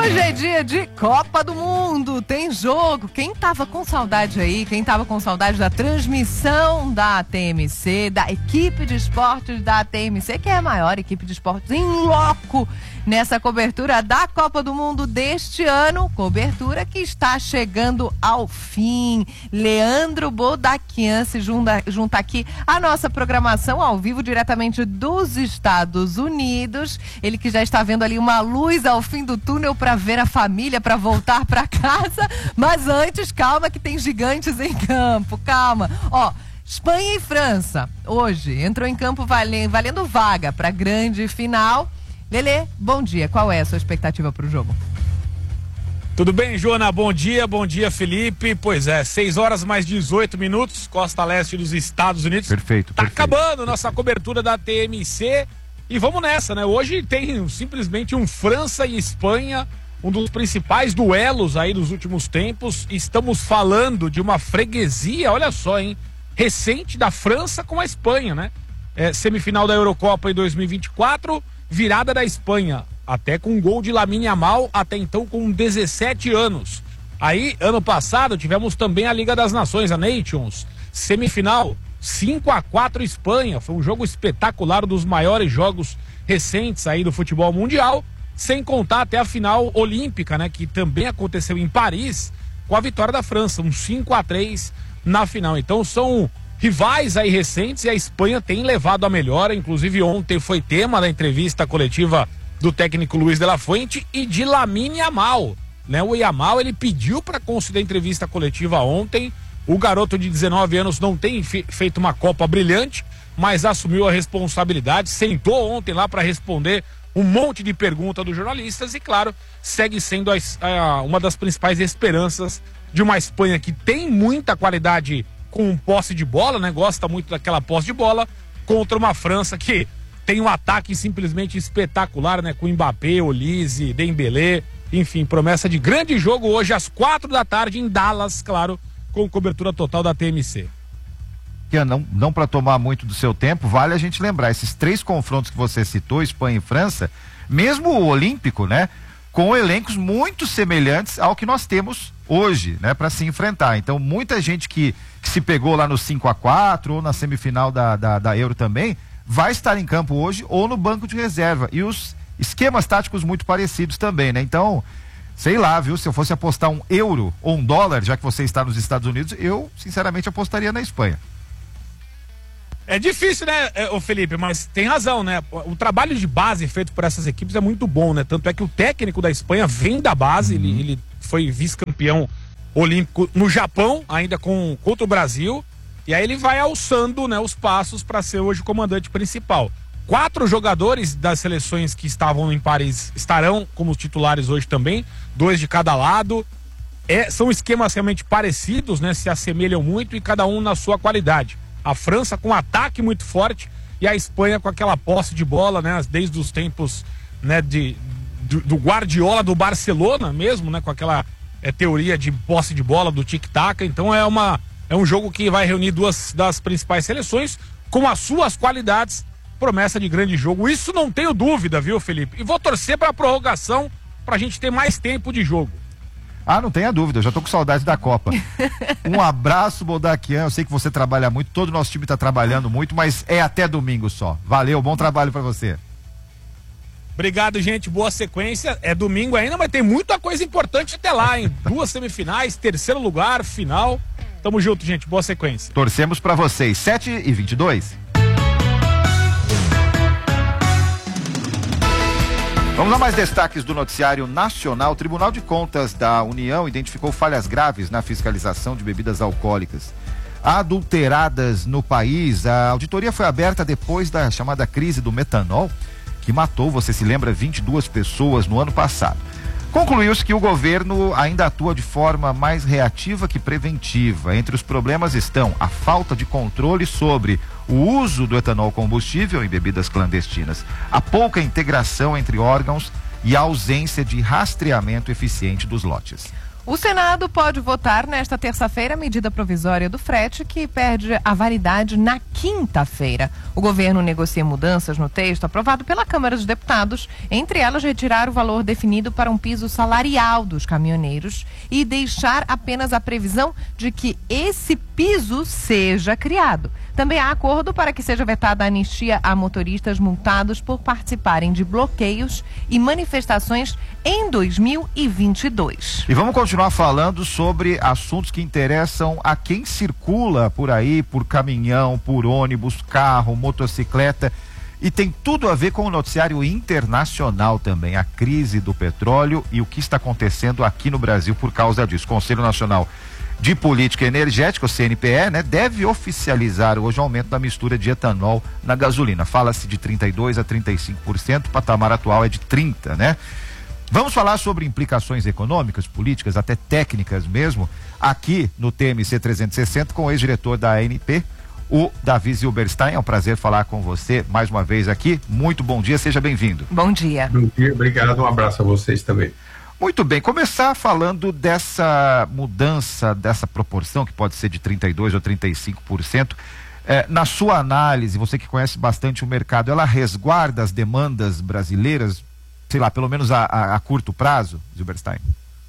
Hoje é dia de Copa do Mundo, tem jogo. Quem tava com saudade aí, quem tava com saudade da transmissão da TMC, da equipe de esportes da TMC, que é a maior equipe de esportes em loco nessa cobertura da Copa do Mundo deste ano, cobertura que está chegando ao fim. Leandro Bodaquian se junta aqui à nossa programação ao vivo diretamente dos Estados Unidos. Ele que já está vendo ali uma luz ao fim do túnel para ver a família, para voltar para casa. Mas antes, calma que tem gigantes em campo, calma. Ó, Espanha e França, hoje, entrou em campo valendo vaga para a grande final. Lelê, bom dia. Qual é a sua expectativa para o jogo? Tudo bem, Joana? Bom dia, Felipe. Pois é, 6h mais 18, costa leste dos Estados Unidos. Perfeito. Acabando nossa cobertura da TMC e vamos nessa, né? Hoje tem simplesmente um França e Espanha, um dos principais duelos aí dos últimos tempos. Estamos falando de uma freguesia, olha só, hein? Recente da França com a Espanha, né? Semifinal da Eurocopa em 2024, virada da Espanha, até com um gol de Lamine Yamal, até então com 17 anos. Aí, ano passado, tivemos também a Liga das Nações, a Nations, semifinal, 5-4 Espanha, foi um jogo espetacular, um dos maiores jogos recentes aí do futebol mundial, sem contar até a final olímpica, né, que também aconteceu em Paris, com a vitória da França, um 5-3 na final. Então são rivais aí recentes e a Espanha tem levado a melhor, inclusive ontem foi tema da entrevista coletiva do técnico Luis de la Fuente e de Lamine Yamal, né? O Yamal, ele pediu para conceder entrevista coletiva ontem. O garoto de 19 anos não tem feito uma Copa brilhante, mas assumiu a responsabilidade, sentou ontem lá para responder um monte de perguntas dos jornalistas e, claro, segue sendo uma das principais esperanças de uma Espanha que tem muita qualidade com posse de bola, né? Gosta muito daquela posse de bola, contra uma França que tem um ataque simplesmente espetacular, né? Com Mbappé, Olise, Dembélé, enfim, promessa de grande jogo hoje às 4h em Dallas, claro, com cobertura total da TMC. Não para tomar muito do seu tempo, vale a gente lembrar, esses 3 confrontos que você citou, Espanha e França, mesmo o olímpico, né? Com elencos muito semelhantes ao que nós temos hoje, né? Para se enfrentar. Então, muita gente que se pegou lá no 5-4 ou na semifinal da Euro também, vai estar em campo hoje ou no banco de reserva. E os esquemas táticos muito parecidos também, né? Então, sei lá, viu? Se eu fosse apostar €1 ou $1, já que você está nos Estados Unidos, eu, sinceramente, apostaria na Espanha. É difícil, né, Felipe, mas tem razão, né? O trabalho de base feito por essas equipes é muito bom, né? Tanto é que o técnico da Espanha vem da base, ele foi vice-campeão olímpico no Japão, ainda contra o Brasil, e aí ele vai alçando, né, os passos para ser hoje o comandante principal. 4 jogadores das seleções que estavam em Paris estarão como titulares hoje também, 2 de cada lado. São esquemas realmente parecidos, né? Se assemelham muito e cada um na sua qualidade. A França com um ataque muito forte e a Espanha com aquela posse de bola, né? Desde os tempos, né, do Guardiola do Barcelona mesmo, né? Com aquela teoria de posse de bola, do tic-tac. Então é um jogo que vai reunir 2 das principais seleções com as suas qualidades, promessa de grande jogo. Isso não tenho dúvida, viu, Felipe? E vou torcer para a prorrogação pra gente ter mais tempo de jogo. Ah, não tenha dúvida, eu já tô com saudade da Copa. Um abraço, Bodaquian, eu sei que você trabalha muito, todo o nosso time tá trabalhando muito, mas é até domingo só. Valeu, bom trabalho pra você. Obrigado, gente, boa sequência, é domingo ainda, mas tem muita coisa importante até lá, hein? 2 semifinais, 3º lugar, final. Tamo junto, gente, boa sequência. Torcemos pra vocês, 7h22. Vamos a mais destaques do noticiário nacional. O Tribunal de Contas da União identificou falhas graves na fiscalização de bebidas alcoólicas adulteradas no país. A auditoria foi aberta depois da chamada crise do metanol, que matou, você se lembra, 22 pessoas no ano passado. Concluiu-se que o governo ainda atua de forma mais reativa que preventiva. Entre os problemas estão a falta de controle sobre o uso do etanol combustível em bebidas clandestinas, a pouca integração entre órgãos e a ausência de rastreamento eficiente dos lotes. O Senado pode votar nesta terça-feira a medida provisória do frete, que perde a validade na quinta-feira. O governo negocia mudanças no texto aprovado pela Câmara dos Deputados, entre elas retirar o valor definido para um piso salarial dos caminhoneiros e deixar apenas a previsão de que esse piso seja criado. Também há acordo para que seja vetada a anistia a motoristas multados por participarem de bloqueios e manifestações em 2022. E vamos continuar falando sobre assuntos que interessam a quem circula por aí, por caminhão, por ônibus, carro, motocicleta. E tem tudo a ver com o noticiário internacional também, a crise do petróleo e o que está acontecendo aqui no Brasil por causa disso. O Conselho Nacional de Política Energética, o CNPE, né, deve oficializar hoje o aumento da mistura de etanol na gasolina. Fala-se de 32% a 35%, o patamar atual é de 30%, né? Vamos falar sobre implicações econômicas, políticas, até técnicas mesmo, aqui no TMC 360 com o ex-diretor da ANP, o Davi Zilberstein. É um prazer falar com você mais uma vez aqui. Muito bom dia, seja bem-vindo. Bom dia. Bom dia, obrigado, um abraço a vocês também. Muito bem, começar falando dessa mudança, dessa proporção que pode ser de 32% ou 35%. Na sua análise, você que conhece bastante o mercado, ela resguarda as demandas brasileiras, sei lá, pelo menos a curto prazo, Zilberstein?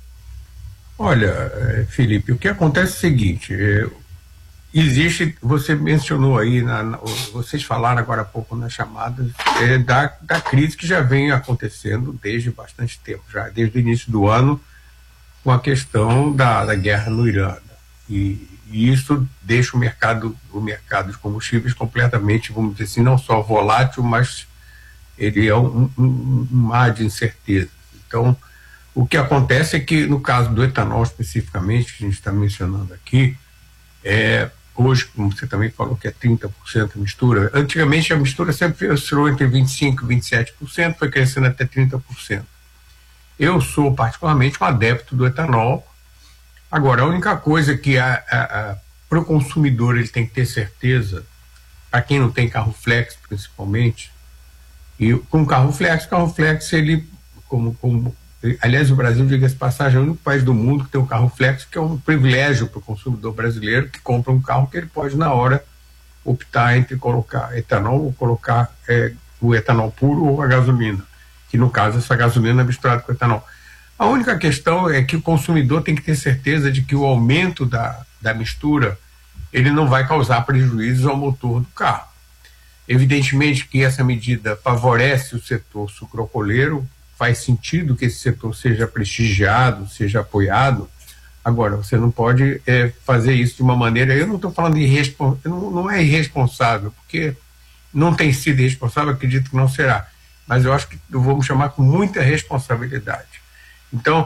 Olha, Felipe, o que acontece é o seguinte, existe, você mencionou aí, vocês falaram agora há pouco nas chamadas, da crise que já vem acontecendo desde bastante tempo, já desde o início do ano, com a questão da guerra no Irã. E isso deixa o mercado de combustíveis completamente, vamos dizer assim, não só volátil, mas ele é um mar de incerteza. Então, o que acontece é que, no caso do etanol especificamente, que a gente está mencionando aqui, hoje, como você também falou, que é 30% a mistura. Antigamente a mistura sempre oscilou entre 25% e 27%, foi crescendo até 30%. Eu sou particularmente um adepto do etanol. Agora, a única coisa que para o consumidor ele tem que ter certeza, para quem não tem carro flex principalmente, e com carro flex ele, aliás, o Brasil, diga-se de passagem, é o único país do mundo que tem um carro flex, que é um privilégio para o consumidor brasileiro que compra um carro que ele pode, na hora, optar entre colocar etanol ou colocar o etanol puro ou a gasolina, que no caso essa gasolina é misturada com etanol. A única questão é que o consumidor tem que ter certeza de que o aumento da mistura ele não vai causar prejuízos ao motor do carro. Evidentemente que essa medida favorece o setor sucroalcooleiro, faz sentido que esse setor seja prestigiado, seja apoiado. Agora, você não pode fazer isso de uma maneira... Eu não estou falando de não é irresponsável, porque não tem sido irresponsável, acredito que não será. Mas eu acho que vamos chamar com muita responsabilidade. Então,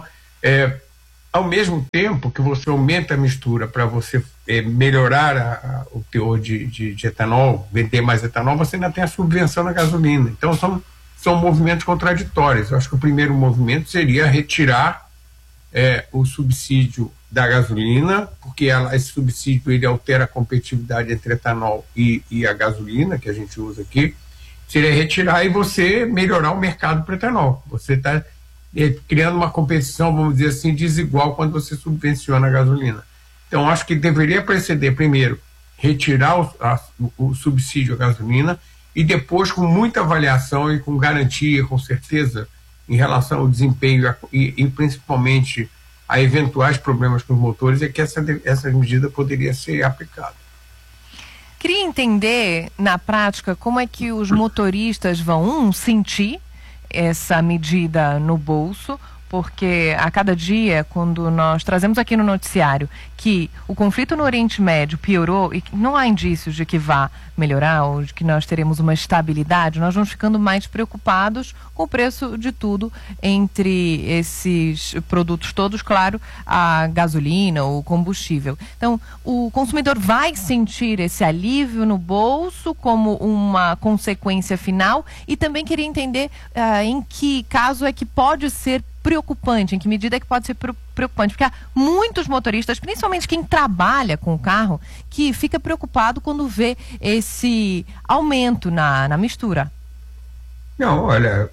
ao mesmo tempo que você aumenta a mistura para você melhorar o teor de etanol, vender mais etanol, você ainda tem a subvenção na gasolina. Então, são movimentos contraditórios. Eu acho que o primeiro movimento seria retirar o subsídio da gasolina, porque esse subsídio ele altera a competitividade entre etanol e a gasolina, que a gente usa aqui. Seria retirar e você melhorar o mercado para etanol. Você está criando uma competição, vamos dizer assim, desigual quando você subvenciona a gasolina. Então, acho que deveria preceder, primeiro, retirar o subsídio à gasolina, e depois, com muita avaliação e com garantia, com certeza, em relação ao desempenho e principalmente a eventuais problemas com os motores, é que essa medida poderia ser aplicada. Queria entender, na prática, como é que os motoristas vão sentir essa medida no bolso, porque a cada dia, quando nós trazemos aqui no noticiário que o conflito no Oriente Médio piorou e que não há indícios de que vá melhorar ou de que nós teremos uma estabilidade, nós vamos ficando mais preocupados com o preço de tudo entre esses produtos todos, claro, a gasolina, o combustível. Então, o consumidor vai sentir esse alívio no bolso como uma consequência final, e também queria entender em que caso é que pode ser preocupante, em que medida é que pode ser preocupante, porque há muitos motoristas, principalmente quem trabalha com o carro, que fica preocupado quando vê esse aumento na mistura. Não, olha,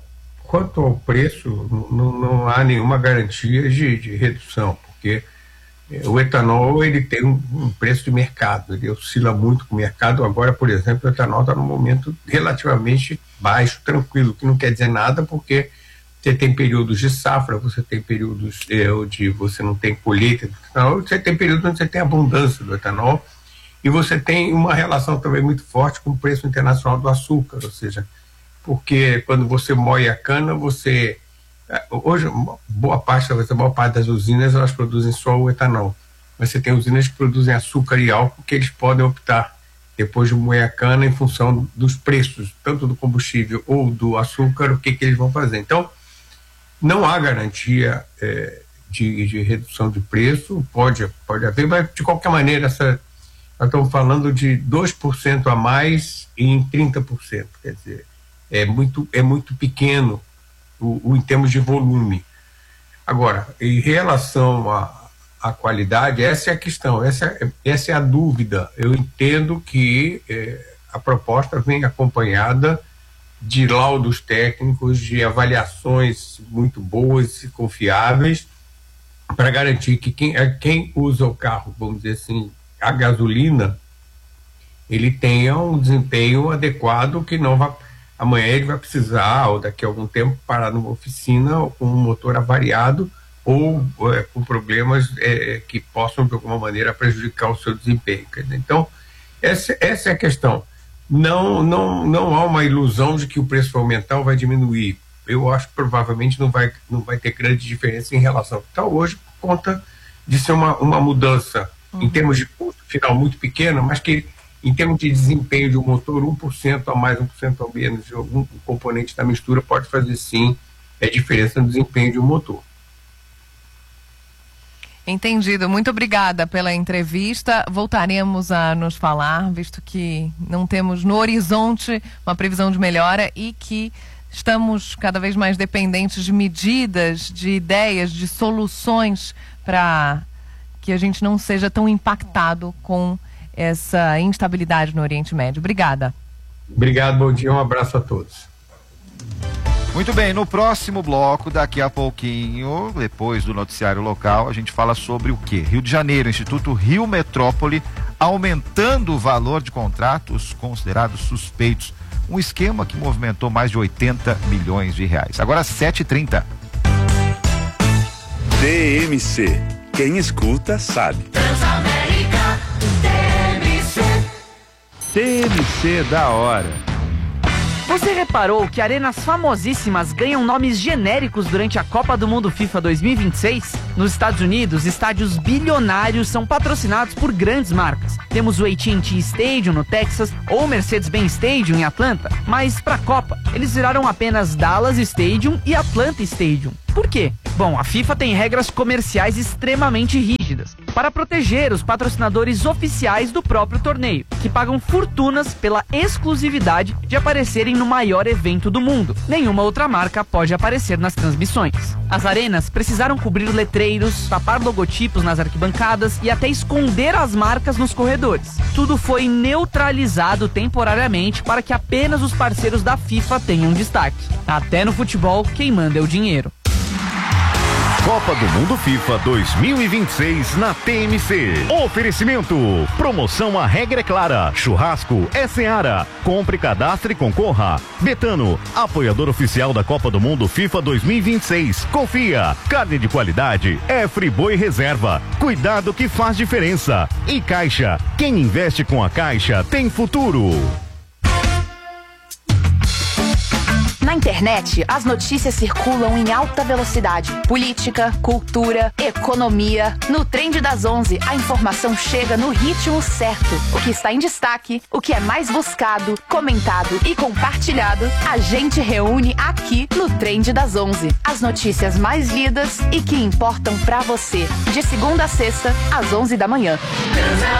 quanto ao preço, não há nenhuma garantia de redução, porque o etanol ele tem um preço de mercado, ele oscila muito com o mercado. Agora, por exemplo, o etanol está num momento relativamente baixo, tranquilo, que não quer dizer nada, porque você tem períodos de safra, você tem períodos onde você não tem colheita do etanol, você tem períodos onde você tem abundância do etanol, e você tem uma relação também muito forte com o preço internacional do açúcar, ou seja, porque quando você moe a cana, hoje a maior parte das usinas elas produzem só o etanol, mas você tem usinas que produzem açúcar e álcool que eles podem optar depois de moer a cana em função dos preços, tanto do combustível ou do açúcar, o que eles vão fazer. Então, não há garantia de redução de preço, pode haver, mas de qualquer maneira nós estamos falando de 2% a mais em 30%, quer dizer, é muito pequeno em termos de volume. Agora, em relação à qualidade, essa é a questão, essa é a dúvida. Eu entendo que a proposta vem acompanhada de laudos técnicos, de avaliações muito boas e confiáveis, para garantir que quem usa o carro, vamos dizer assim, a gasolina, ele tenha um desempenho adequado, que não vá, amanhã ele vai precisar, ou daqui a algum tempo, parar numa oficina com um motor avariado ou com problemas que possam, de alguma maneira, prejudicar o seu desempenho. Então, essa é a questão. Não há uma ilusão de que o preço vai aumentar ou vai diminuir. Eu acho que provavelmente não vai ter grande diferença em relação ao que está hoje, por conta de ser uma mudança em termos de custo final muito pequena, mas que em termos de desempenho de um motor, 1% a mais, 1% a menos de algum componente da mistura pode fazer sim diferença no desempenho de um motor. Entendido. Muito obrigada pela entrevista. Voltaremos a nos falar, visto que não temos no horizonte uma previsão de melhora e que estamos cada vez mais dependentes de medidas, de ideias, de soluções para que a gente não seja tão impactado com essa instabilidade no Oriente Médio. Obrigada. Obrigado, bom dia, um abraço a todos. Muito bem, no próximo bloco, daqui a pouquinho, depois do noticiário local, a gente fala sobre o quê? Rio de Janeiro, Instituto Rio Metrópole, aumentando o valor de contratos considerados suspeitos. Um esquema que movimentou mais de 80 milhões de reais. Agora 7h30. TMC. Quem escuta sabe. Transamérica, TMC da hora. Você reparou que arenas famosíssimas ganham nomes genéricos durante a Copa do Mundo FIFA 2026? Nos Estados Unidos, estádios bilionários são patrocinados por grandes marcas. Temos o AT&T Stadium no Texas ou o Mercedes-Benz Stadium em Atlanta. Mas para a Copa, eles viraram apenas Dallas Stadium e Atlanta Stadium. Por quê? Bom, a FIFA tem regras comerciais extremamente rígidas para proteger os patrocinadores oficiais do próprio torneio, que pagam fortunas pela exclusividade de aparecerem no maior evento do mundo. Nenhuma outra marca pode aparecer nas transmissões. As arenas precisaram cobrir letreiros, tapar logotipos nas arquibancadas e até esconder as marcas nos corredores. Tudo foi neutralizado temporariamente para que apenas os parceiros da FIFA tenham destaque. Até no futebol, quem manda é o dinheiro. Copa do Mundo FIFA 2026 na TMC. Oferecimento. Promoção A Regra é Clara. Churrasco é Seara. Compre, cadastre e concorra. Betano, apoiador oficial da Copa do Mundo FIFA 2026. Confia. Carne de qualidade é Friboi Reserva. Cuidado que faz diferença. E Caixa. Quem investe com a Caixa tem futuro. Na internet, as notícias circulam em alta velocidade. Política, cultura, economia. No Trend das 11, a informação chega no ritmo certo. O que está em destaque, o que é mais buscado, comentado e compartilhado, a gente reúne aqui no Trend das 11. As notícias mais lidas e que importam pra você. De segunda a sexta, às 11 da manhã.